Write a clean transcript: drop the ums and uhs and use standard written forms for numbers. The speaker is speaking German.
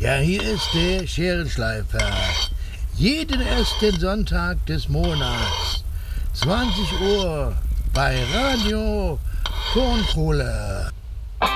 Ja, hier ist der Scherenschleifer. Jeden ersten Sonntag des Monats, 20 Uhr, bei Radio Tonkohle.